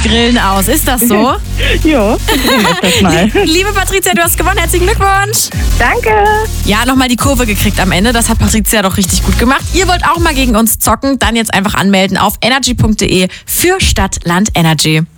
Grillen aus. Ist das so? Ja, das mal. Liebe Patricia, du hast gewonnen. Herzlichen Glückwunsch. Danke. Ja, nochmal die Kurve gekriegt am Ende. Das hat Patricia doch richtig gut gemacht. Ihr wollt auch mal gegen uns zocken? Dann jetzt einfach anmelden auf energy.de für Stadt, Land, Energy.